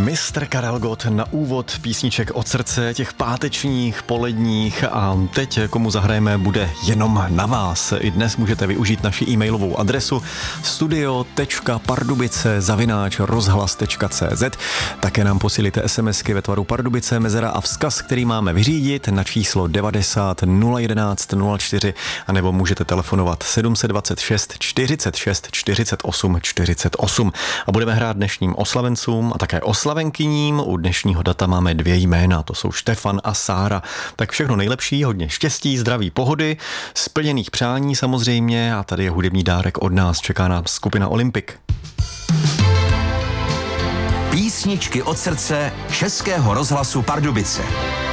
Mistr Karel Gott na úvod písniček od srdce, těch pátečních, poledních, a teď komu zahrajeme, bude jenom na vás. I dnes můžete využít naši e-mailovou adresu studio.pardubice@rozhlas.cz. Také nám posílíte SMSky ve tvaru Pardubice, mezera a vzkaz, který máme vyřídit, na číslo 90 011 04, anebo můžete telefonovat 726 46 48 48. A budeme hrát dnešním oslavencům a také oslavenkyním. U dnešního data máme 2 jména, to jsou Štefan a Sára. Tak všechno nejlepší, hodně štěstí, zdraví, pohody, splněných přání samozřejmě, a tady je hudební dárek od nás, čeká nás skupina Olympik. Písničky od srdce Českého rozhlasu Pardubice.